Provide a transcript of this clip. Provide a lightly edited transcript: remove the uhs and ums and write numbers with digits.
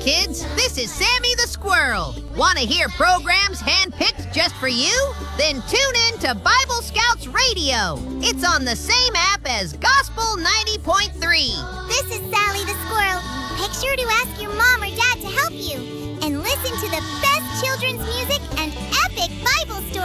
kids. This is Sammy the Squirrel. Want to hear programs handpicked just for you? Then tune in to Bible Scouts Radio. It's on the same app as Gospel 90.3. This is Sally the Squirrel. Make sure to ask your mom or dad to help you. And listen to the best children's music